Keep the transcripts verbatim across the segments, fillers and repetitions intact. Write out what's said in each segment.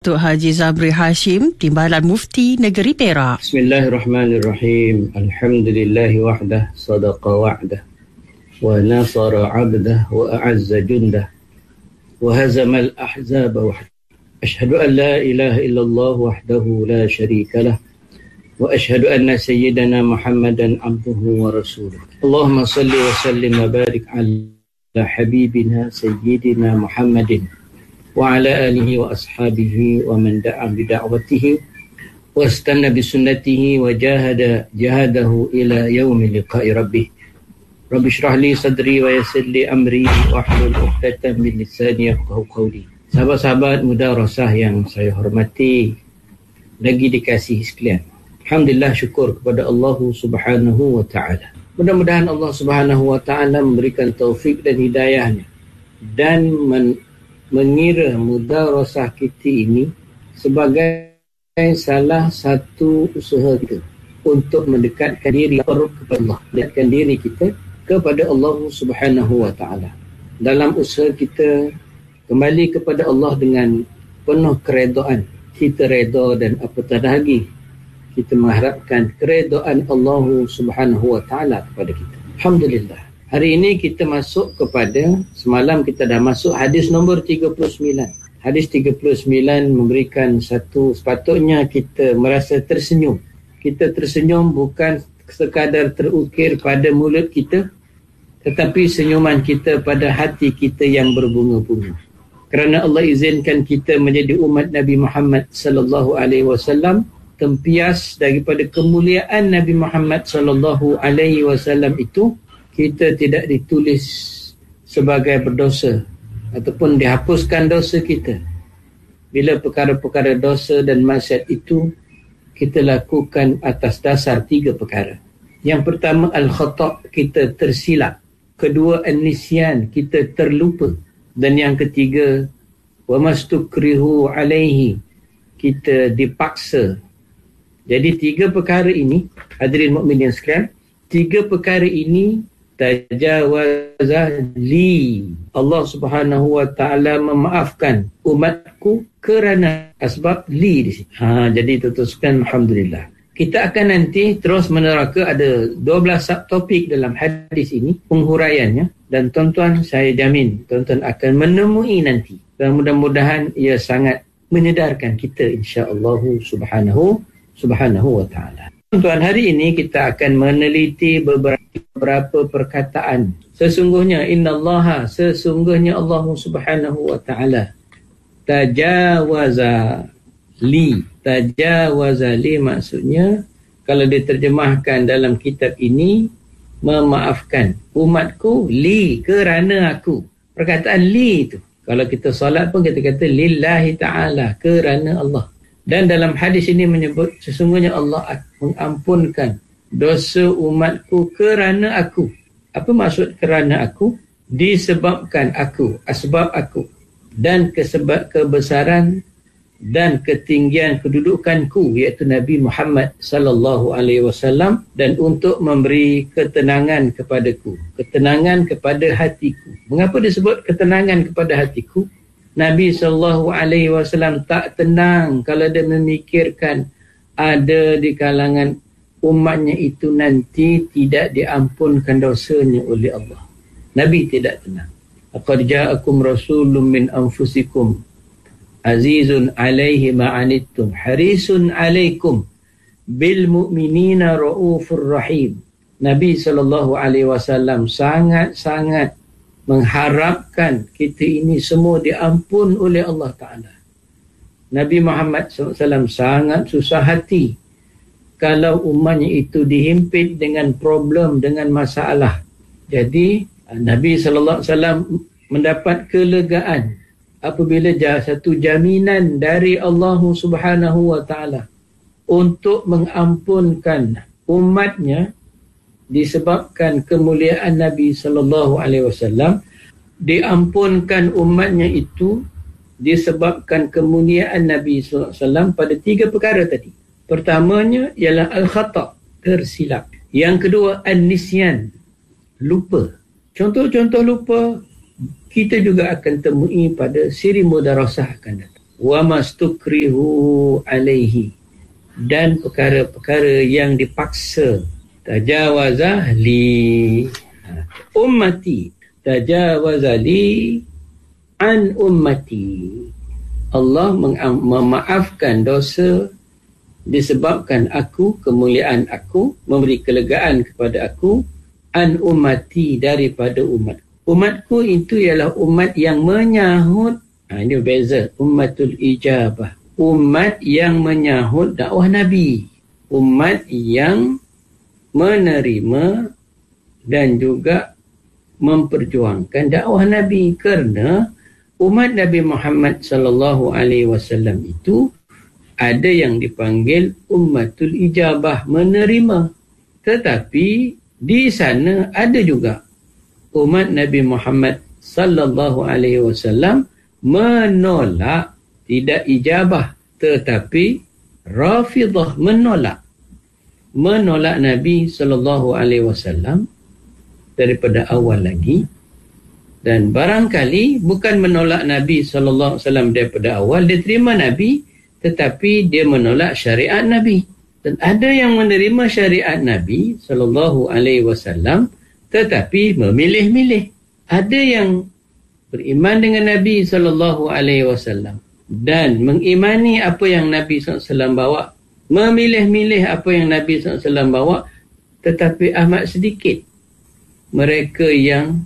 Datuk Haji Zabri Hashim, Timbalan Mufti Negeri Perak. Bismillahirrahmanirrahim. Alhamdulillahi wahdah, sadaqa wa'dah, wa nasara abdah, wa a'azza jundah, wa hazamal ahzaba wahdah. Ashhadu an la ilaha illallah wahdahu la sharika lah, wa ashhadu anna sayyidana Muhammadan abduhu wa rasuluh. Allahumma salli wa sallim wa barik ala habibina sayyidina Muhammadin wa ala alihi wa ashabihi wa man da'a bida'watihi wa istanna bisunnatihi wa jahada jahadahu ila yaumi liqa'i rabbih. Rabbi shrah li sadri wa yassir li amri wa hlul 'uqdatam min lisani yafqahu qawli. Sahabat-sahabat mudarasah yang saya hormati, lagi dikasihi sekalian, alhamdulillah, syukur kepada Allah Subhanahu wa taala. Mudah-mudahan Allah Subhanahu wa taala memberikan taufik dan hidayahnya dan men mengira mudarasah kita ini sebagai salah satu usaha kita untuk mendekatkan diri kepada Allah, mendekatkan diri kita kepada Allah Subhanahu wa taala. Dalam usaha kita kembali kepada Allah dengan penuh keredaan, kita reda dan apatah lagi kita mengharapkan keredaan Allah Subhanahu wa taala kepada kita. Alhamdulillah. Hari ini kita masuk kepada, semalam kita dah masuk hadis nombor tiga puluh sembilan. Hadis tiga puluh sembilan memberikan satu, sepatutnya kita merasa tersenyum. Kita tersenyum bukan sekadar terukir pada mulut kita, tetapi senyuman kita pada hati kita yang berbunga-bunga. Kerana Allah izinkan kita menjadi umat Nabi Muhammad sallallahu alaihi wasallam, tempias daripada kemuliaan Nabi Muhammad sallallahu alaihi wasallam itu, kita tidak ditulis sebagai berdosa ataupun dihapuskan dosa kita. Bila perkara-perkara dosa dan maksiat itu kita lakukan atas dasar tiga perkara. Yang pertama, al-khata', kita tersilap. Kedua, an-nisyan, kita terlupa. Dan yang ketiga, wa mastukrihu alaihi, kita dipaksa. Jadi tiga perkara ini, hadirin mukminin sekalian, tiga perkara ini tajawaza li, Allah Subhanahu wa taala memaafkan umatku kerana asbab li di sini. Ha, jadi tuan-tuan, alhamdulillah. Kita akan nanti terus meneraka, ada dua belas subtopik dalam hadis ini, penghuraiannya, dan tuan-tuan, saya jamin tuan-tuan akan menemui nanti, dan mudah-mudahan ia sangat menyedarkan kita, insya-Allah Subhanahu Subhanahu wa taala. Tuan-tuan, hari ini kita akan meneliti beberapa, beberapa perkataan. Sesungguhnya innallaha, sesungguhnya Allah Subhanahu wa taala, tajawaza li. Tajawaza li maksudnya, kalau diterjemahkan dalam kitab ini, memaafkan umatku, li, kerana aku. Perkataan li itu, kalau kita solat pun kita kata lillahi ta'ala, kerana Allah. Dan dalam hadis ini menyebut sesungguhnya Allah mengampunkan dosa umatku kerana aku. Apa maksud kerana aku? Disebabkan aku, asbab aku, dan kesebab kebesaran dan ketinggian kedudukanku, iaitu Nabi Muhammad sallallahu alaihi wasallam, dan untuk memberi ketenangan kepadaku, ketenangan kepada hatiku. Mengapa disebut ketenangan kepada hatiku? Nabi sallallahu alaihi wasallam tak tenang kalau dia memikirkan ada di kalangan umatnya itu nanti tidak diampunkan dosanya oleh Allah. Nabi tidak tenang. Laqad ja'akum rasulun min anfusikum azizun alaihi ma'anittum harisun alaikum bil mu'minina raufur rahim. Nabi sallallahu alaihi wasallam sangat-sangat mengharapkan kita ini semua diampun oleh Allah Ta'ala. Nabi Muhammad sallallahu alaihi wasallam sangat susah hati kalau umatnya itu dihimpit dengan problem, dengan masalah. Jadi Nabi sallallahu alaihi wasallam mendapat kelegaan apabila satu jaminan dari Allah Subhanahu wa taala untuk mengampunkan umatnya disebabkan kemuliaan Nabi sallallahu alaihi wasallam. Diampunkan umatnya itu disebabkan kemuliaan Nabi sallallahu alaihi wasallam pada tiga perkara tadi. Pertamanya ialah al-khata', tersilap. Yang kedua, an-nisyan, lupa. Contoh-contoh lupa kita juga akan temui pada siri mudarasah akan datang. wa mastukrihu alaihi, dan perkara-perkara yang dipaksa. Tajawaza li ummati, tajawaza li an ummati. Allah memaafkan dosa disebabkan aku, kemuliaan aku, memberi kelegaan kepada aku, an ummati, daripada umat. Umatku itu ialah umat yang menyahut, ha, ini beza, ummatul ijabah, umat yang menyahut dakwah Nabi, umat yang menerima dan juga memperjuangkan dakwah Nabi. Kerana umat Nabi Muhammad sallallahu alaihi wasallam itu ada yang dipanggil ummatul ijabah, menerima, tetapi di sana ada juga umat Nabi Muhammad sallallahu alaihi wasallam menolak, tidak ijabah, tetapi Rafidah, menolak menolak Nabi sallallahu alaihi wasallam daripada awal lagi. Dan barangkali bukan menolak Nabi sallallahu alaihi wasallam daripada awal, dia terima Nabi tetapi dia menolak syariat Nabi. Dan ada yang menerima syariat Nabi sallallahu alaihi wasallam tetapi memilih-milih. Ada yang beriman dengan Nabi sallallahu alaihi wasallam dan mengimani apa yang Nabi sallallahu alaihi wasallam bawa, memilih-milih apa yang Nabi sallallahu alaihi wasallam bawa, tetapi amat sedikit mereka yang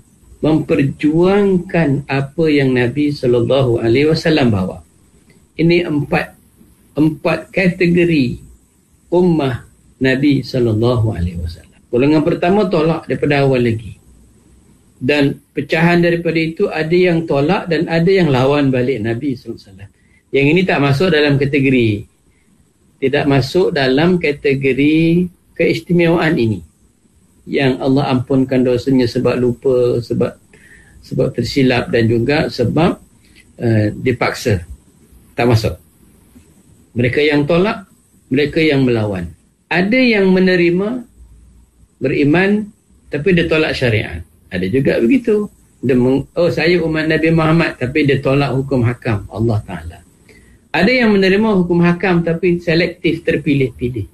memperjuangkan apa yang Nabi sallallahu alaihi wasallam bawa. Ini empat empat kategori ummah Nabi sallallahu alaihi wasallam. Golongan pertama tolak daripada awal lagi. Dan pecahan daripada itu ada yang tolak dan ada yang lawan balik Nabi sallallahu alaihi wasallam. Yang ini tak masuk dalam kategori, tidak masuk dalam kategori keistimewaan ini, yang Allah ampunkan dosanya sebab lupa, sebab sebab tersilap dan juga sebab uh, dipaksa. Tak masuk. Mereka yang tolak, mereka yang melawan. Ada yang menerima, beriman, tapi dia tolak syariat. Ada juga begitu. Dia meng, oh saya umat Nabi Muhammad, tapi dia tolak hukum hakam Allah Ta'ala. Ada yang menerima hukum hakam tapi selektif, terpilih-pilih.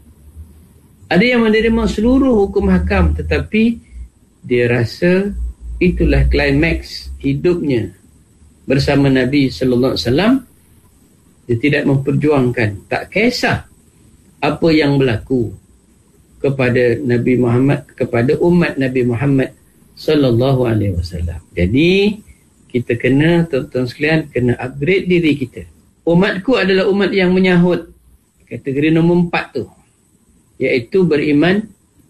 Ada yang menerima seluruh hukum hakam tetapi dia rasa itulah klimaks hidupnya bersama Nabi sallallahu alaihi wasallam. Dia tidak memperjuangkan, tak kisah apa yang berlaku kepada Nabi Muhammad, kepada umat Nabi Muhammad sallallahu alaihi wasallam. Jadi kita kena, tuan-tuan sekalian, kena upgrade diri kita. Umatku adalah umat yang menyahut, kategori nombor empat tu, iaitu beriman,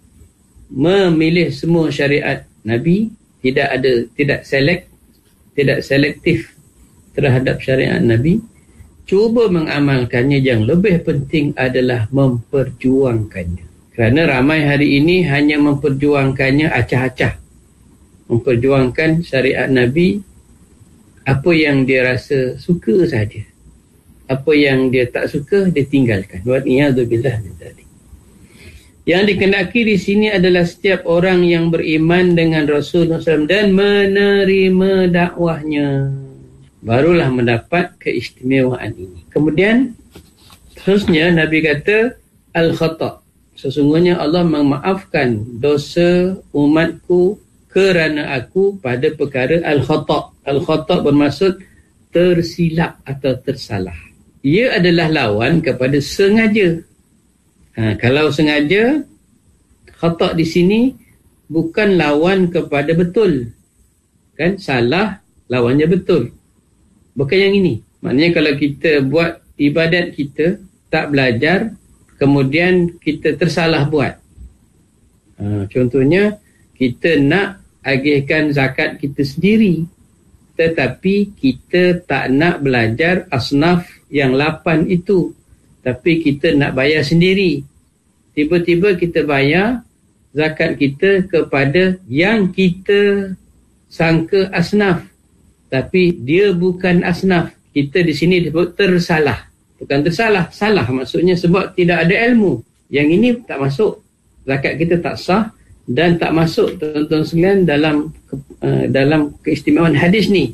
memilih semua syariat Nabi, tidak ada, tidak select, tidak selektif terhadap syariat Nabi, cuba mengamalkannya. Yang lebih penting adalah memperjuangkannya. Kerana ramai hari ini hanya memperjuangkannya acah-acah, memperjuangkan syariat Nabi, apa yang dia rasa suka saja, apa yang dia tak suka dia tinggalkan. Wa'iyadzubillah min dzalik. Yang dikehendaki di sini adalah setiap orang yang beriman dengan Rasulullah sallallahu alaihi wasallam dan menerima dakwahnya, barulah mendapat keistimewaan ini. Kemudian terusnya Nabi kata al-khata', sesungguhnya Allah memaafkan dosa umatku kerana aku pada perkara al-khata'. Al-khata' bermaksud tersilap atau tersalah. Ia adalah lawan kepada sengaja. Ha, kalau sengaja, khata' di sini bukan lawan kepada betul. Kan salah lawannya betul. Bukan yang ini. Maknanya kalau kita buat ibadat kita, tak belajar, kemudian kita tersalah buat. Ha, contohnya, kita nak agihkan zakat kita sendiri, tetapi kita tak nak belajar asnaf yang lapan itu, tapi kita nak bayar sendiri. Tiba-tiba kita bayar zakat kita kepada yang kita sangka asnaf, tapi dia bukan asnaf. Kita di sini disebut tersalah. Bukan tersalah, salah maksudnya sebab tidak ada ilmu. Yang ini tak masuk. Zakat kita tak sah dan tak masuk, tuan-tuan sekalian, dalam uh, dalam keistimewaan hadis ni.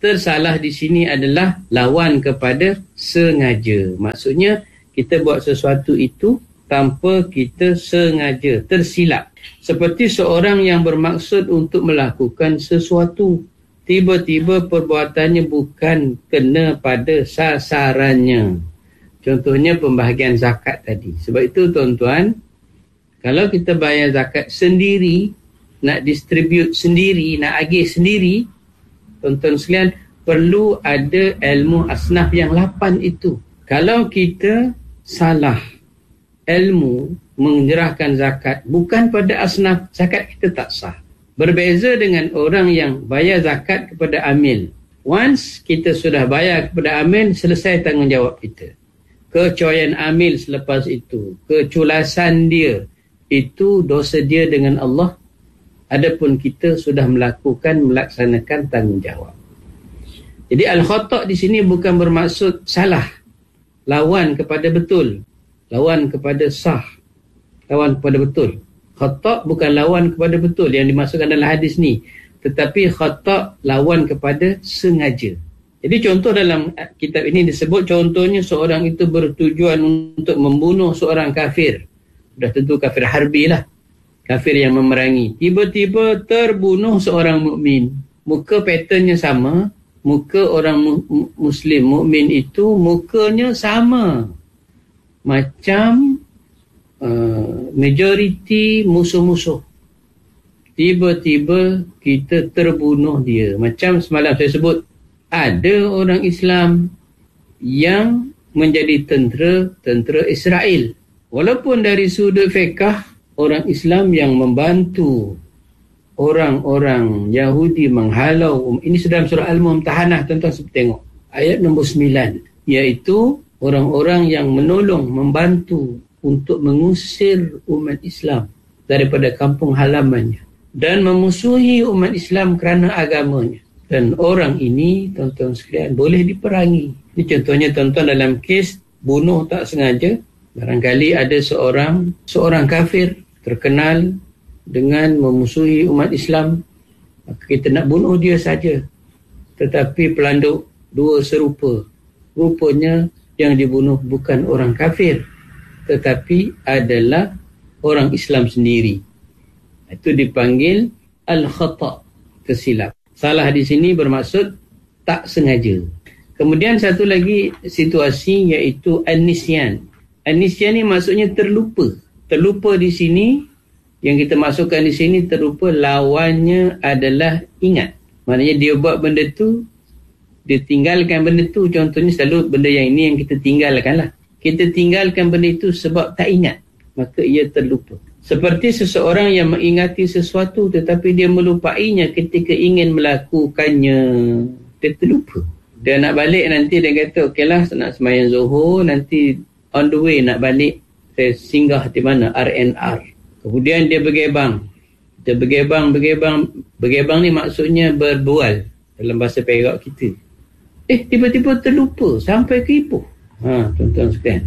Tersalah di sini adalah lawan kepada sengaja. Maksudnya kita buat sesuatu itu tanpa kita sengaja, tersilap. Seperti seorang yang bermaksud untuk melakukan sesuatu, tiba-tiba perbuatannya bukan kena pada sasarannya. Contohnya pembahagian zakat tadi. Sebab itu tuan-tuan, kalau kita bayar zakat sendiri, nak distribute sendiri, nak agih sendiri, tuan-tuan sekalian, perlu ada ilmu asnaf yang lapan itu. Kalau kita salah ilmu menyerahkan zakat bukan pada asnaf, zakat kita tak sah. Berbeza dengan orang yang bayar zakat kepada amil. Once kita sudah bayar kepada amil, selesai tanggungjawab kita. Kecuaian amil selepas itu, keculasan dia, itu dosa dia dengan Allah. Adapun kita sudah melakukan, melaksanakan tanggungjawab. Jadi al-khata' di sini bukan bermaksud salah, lawan kepada betul, lawan kepada sah, lawan kepada betul. Khata' bukan lawan kepada betul yang dimasukkan dalam hadis ni, tetapi khata' lawan kepada sengaja. Jadi contoh dalam kitab ini disebut, contohnya seorang itu bertujuan untuk membunuh seorang kafir. Sudah tentu kafir harbi lah, kafir yang memerangi. Tiba-tiba terbunuh seorang mukmin. Muka patternnya sama, muka orang mu- muslim mukmin itu mukanya sama macam uh, majoriti musuh-musuh. Tiba-tiba kita terbunuh dia. Macam semalam saya sebut, ada orang Islam yang menjadi tentera tentera Israel. Walaupun dari sudut fiqh, orang Islam yang membantu orang-orang Yahudi menghalau, ini sudah dalam surah Al-Mumtahanah, tuan-tuan sempat tengok ayat nombor sembilan, iaitu orang-orang yang menolong, membantu untuk mengusir umat Islam daripada kampung halamannya dan memusuhi umat Islam kerana agamanya. Dan orang ini, tuan-tuan sekalian, boleh diperangi. Ini contohnya, tuan-tuan, dalam kes bunuh tak sengaja. Barangkali ada seorang seorang kafir terkenal dengan memusuhi umat Islam, maka kita nak bunuh dia saja. Tetapi pelanduk dua serupa. Rupanya yang dibunuh bukan orang kafir, tetapi adalah orang Islam sendiri. Itu dipanggil al-khata', tersilap. Salah di sini bermaksud tak sengaja. Kemudian satu lagi situasi, iaitu an-nisyan. An-nisyan ni maksudnya terlupa. Terlupa di sini, yang kita masukkan di sini, terlupa lawannya adalah ingat. Maknanya dia buat benda tu, dia tinggalkan benda tu. Contohnya selalu benda yang ini yang kita tinggalkan lah. Kita tinggalkan benda itu sebab tak ingat, maka ia terlupa. Seperti seseorang yang mengingati sesuatu tetapi dia melupainya ketika ingin melakukannya. Dia terlupa. Dia nak balik nanti, dia kata okeylah nak sembahyang Zuhur, nanti on the way nak balik, saya singgah di mana, R and R. Kemudian dia bergebang. Dia bergebang, bergebang. Bergebang ni maksudnya berbual dalam bahasa Perak kita. Eh, tiba-tiba terlupa sampai ke Ipoh. Ha, tuan-tuan sekalian.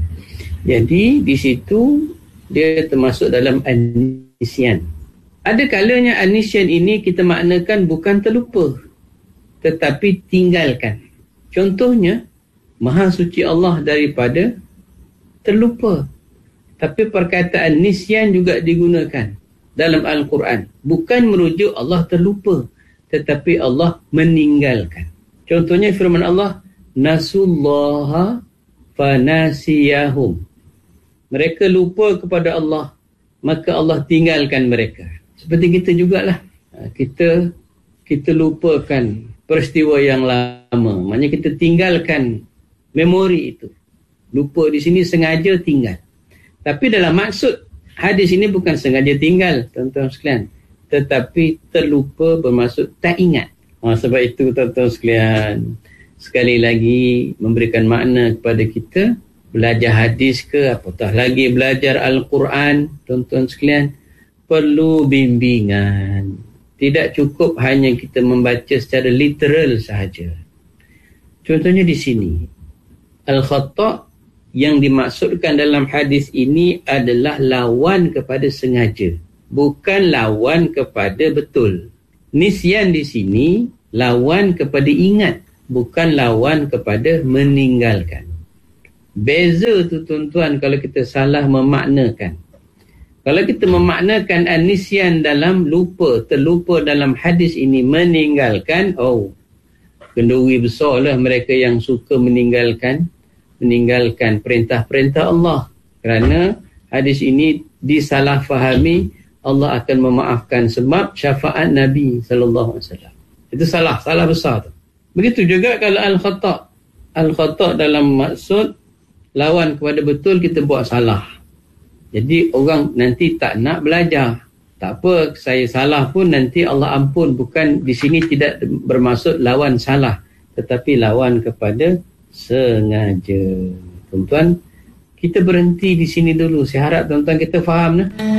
Jadi di situ dia termasuk dalam an-nisyan. Ada kalanya an-nisyan ini kita maknakan bukan terlupa, tetapi tinggalkan. Contohnya, Maha Suci Allah daripada terlupa. Tapi perkataan nisyan juga digunakan dalam Al-Quran. Bukan merujuk Allah terlupa, tetapi Allah meninggalkan. Contohnya firman Allah, nasullaha fanasiyahum. Mereka lupa kepada Allah, maka Allah tinggalkan mereka. Seperti kita jugalah. Kita kita lupakan peristiwa yang lama. Maknanya kita tinggalkan memori itu. Lupa di sini sengaja tinggal. Tapi dalam maksud hadis ini bukan sengaja tinggal, tuan-tuan sekalian. Tetapi terlupa bermaksud tak ingat. Ha, sebab itu tuan-tuan sekalian, sekali lagi memberikan makna kepada kita, belajar hadis ke, apatah lagi belajar Al-Quran, tuan-tuan sekalian, perlu bimbingan. Tidak cukup hanya kita membaca secara literal sahaja. Contohnya di sini, al-khata' yang dimaksudkan dalam hadis ini adalah lawan kepada sengaja, bukan lawan kepada betul. Nisyan di sini lawan kepada ingat. bukan lawan kepada meninggalkan. Beza tu tuan-tuan kalau kita salah memaknakan. Kalau kita memaknakan an-nisyan dalam lupa, terlupa dalam hadis ini meninggalkan, oh, kenduri besarlah mereka yang suka meninggalkan meninggalkan perintah-perintah Allah. Kerana hadis ini disalahfahami, Allah akan memaafkan sebab syafaat Nabi sallallahu alaihi wasallam. Itu salah, salah besar tu. Begitu juga kalau al-khata'. Al-khata' dalam maksud lawan kepada betul, kita buat salah. Jadi orang nanti tak nak belajar. Tak apa, saya salah pun nanti Allah ampun. Bukan di sini tidak bermaksud lawan salah, tetapi lawan kepada sengaja. Tuan-tuan, kita berhenti di sini dulu. Saya harap tuan-tuan kita faham. Nah?